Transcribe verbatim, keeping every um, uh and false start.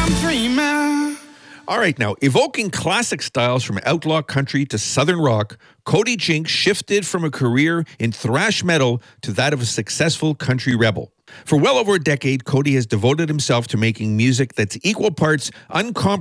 I'm dreaming. All right, now, evoking classic styles from outlaw country to southern rock, Cody Jinks shifted from a career in thrash metal to that of a successful country rebel. For well over a decade, Cody has devoted himself to making music that's equal parts uncompromised